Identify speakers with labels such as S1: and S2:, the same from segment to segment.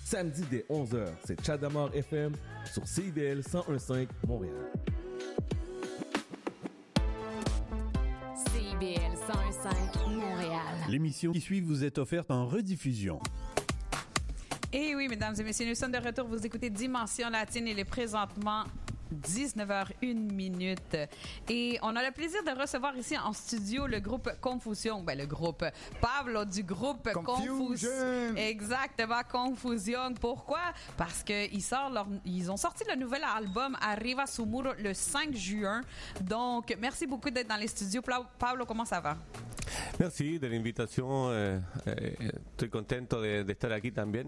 S1: Samedi dès 11h, c'est Chadamar FM sur CIBL 101.5 Montréal.
S2: CIBL 101.5 Montréal.
S3: L'émission qui suit vous est offerte en rediffusion.
S4: Et oui, mesdames et messieurs, nous sommes de retour. Vous écoutez Dimension Latine. Il est présentement 19h01. Et on a le plaisir de recevoir ici en studio le groupe Confusion. Ben, le groupe Pablo du groupe
S5: Confusion.
S4: Exactement, Confusion. Pourquoi? Parce ils ont sorti le nouvel album Arriva su Muro le 5 juin. Donc, merci beaucoup d'être dans les studios. Pablo, comment ça va?
S6: Merci de l'invitation. Estoy contento de estar aquí también.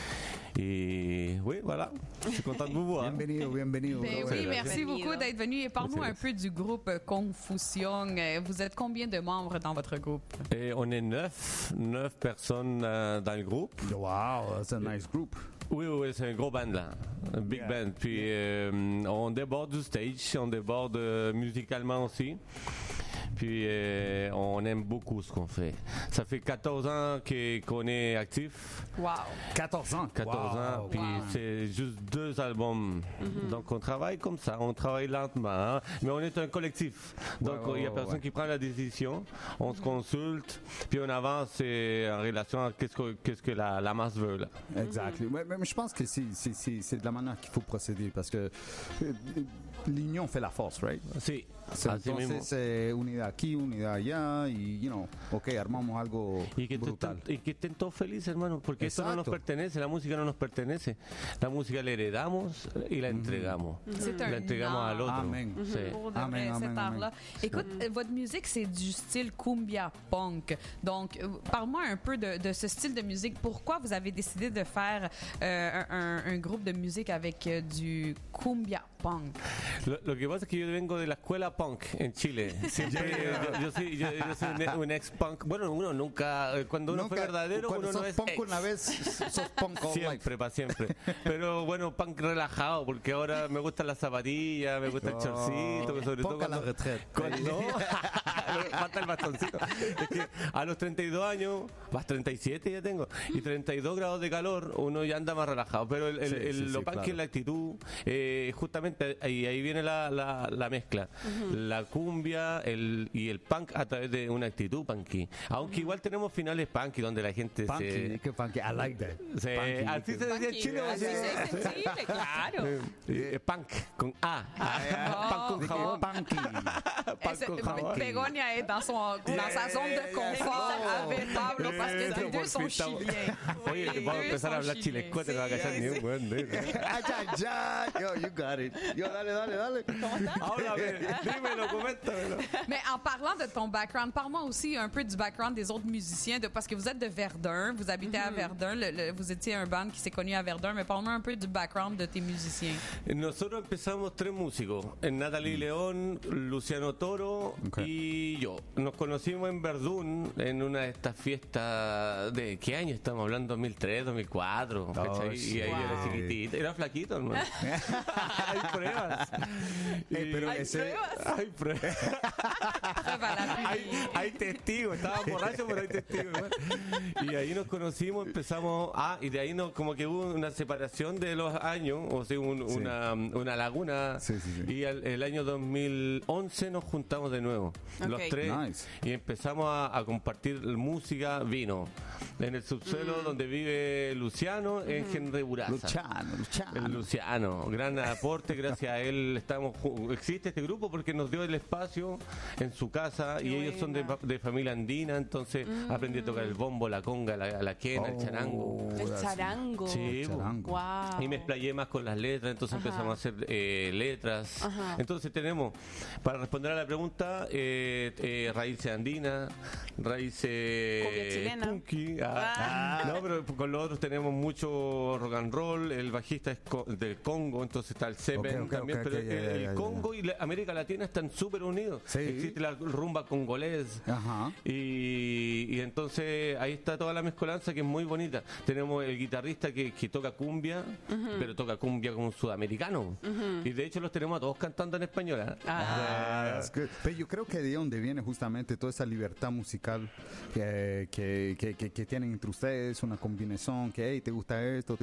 S6: Et oui, voilà, je suis content de vous voir.
S5: Bienvenido.
S4: Ben oui, merci beaucoup d'être venu. Et parle-nous un peu du groupe Confusion. Vous êtes combien de membres dans votre groupe?
S6: Et on est 9 personnes dans le groupe.
S5: Wow, that's a nice group.
S6: Oui, c'est un gros band là, un big band. Puis on déborde du stage, on déborde musicalement aussi. Puis on aime beaucoup ce qu'on fait. Ça fait 14 ans qu'on est actif.
S4: Wow.
S5: 14 ans.
S6: 14 ans, puis c'est juste 2 albums. Donc on travaille comme ça, on travaille lentement, hein? Mais on est un collectif. Donc il n'y a personne qui prend la décision. On se consulte, puis on avance en relation à qu'est-ce que la masse veut là.
S5: Exactly. Mais je pense que c'est de la manière qu'il faut procéder parce que l'union fait la force, right?
S6: Sí.
S5: Entonces, unidad aquí, unidad allá, y, armamos algo brutal.
S6: Y que estén todos felices, hermano, porque esto no nos pertenece, la música no nos pertenece. La música la heredamos y la entregamos. La entregamos al otro.
S5: Amen.
S6: Sí.
S4: Pour de vrai, cet art-là. Écoute, votre musique, c'est du style cumbia punk. Donc, parle-moi un peu de ce style de musique. Pourquoi vous avez décidé de faire un groupe de musique avec du cumbia punk?
S6: Lo que pasa es que yo vengo de la escuela punk en Chile. Siempre, yo soy un ex-punk. Bueno, uno nunca, cuando uno fue verdadero, uno no es
S5: punk
S6: ex.
S5: una vez, sos punk all
S6: Siempre, para siempre. Pero bueno, punk relajado, porque ahora me gustan las zapatillas, me gusta el chorcito, sobre todo
S5: a la retraite.
S6: Cuando falta el bastoncito. Es que a los 32 años, más 37 ya tengo, y 32 grados de calor, uno ya anda más relajado. Pero lo punk
S5: claro.
S6: es la actitud, justamente ahí viene la mezcla. La cumbia y el punk a través de una actitud punky. Aunque igual tenemos finales punky donde la gente
S5: Punky, qué funky, I like that.
S6: se... Así se decía en Chile.
S4: Así se dice en Chile, claro.
S6: Punk con A. Punk con jabón.
S5: Punky.
S6: Punk con jabón.
S4: Bégonia est dans sa zone de confort avec Pablo parce que les deux sont chiliens.
S6: Oye, vamos a empezar a hablar chilesco, te va a cachar ni un buen
S5: Yo, you got it. Yo, dale.
S6: Háblame, dímelo, coméntamelo.
S4: Mais en parlant de ton background, parle-moi aussi un peu du background des autres musiciens, parce que vous êtes de Verdun, vous habitez à Verdun, vous étiez un band qui s'est connu à Verdun, mais parle-moi un peu du background de tes musiciens.
S6: Nosotros empezamos 3 músicos, Natalie León, Luciano Toro y yo. Nos conocimos en Verdún en una de estas fiestas de ¿qué año estamos hablando? 2003, 2004, ¿cachai? Y ahí yo era chiquitito, era flaquito, hermano. Hay pruebas.
S5: Pero
S6: Hay pruebas. Hay testigos, estaba borracho, pero hay testigos. Y ahí nos conocimos, empezamos y de ahí como que hubo una separación de los años, o sea, una laguna.
S5: Sí.
S6: Y el año 2011 nos juntamos de nuevo, los 3,
S5: Nice.
S6: y empezamos a compartir música, vino. En el subsuelo donde vive Luciano, en Henry Buraza. Luciano, gran aporte, gracias a él existe este grupo porque nos dio el espacio en su casa. Qué y ellos son de familia andina, entonces aprendí a tocar el bombo, la conga, la quena, el charango.
S2: El charango.
S6: Sí,
S2: Wow.
S6: y me explayé más con las letras, entonces empezamos a hacer letras. Entonces tenemos, para responder a la pregunta, raíces andinas, raíces punky. No, pero con los otros tenemos mucho rock and roll, el bajista es del Congo, entonces está el Seven también, pero el Congo y la América Latina están súper unidos.
S5: Sí.
S6: Existe la rumba congolés. Y entonces ahí está toda la mezcolanza que es muy bonita. Tenemos el guitarrista que toca cumbia, pero toca cumbia como un sudamericano. Y de hecho los tenemos a todos cantando en español.
S5: Pero yo creo que de donde viene justamente toda esa libertad musical que tienen entre ustedes, una combinación que, hey, te gusta esto,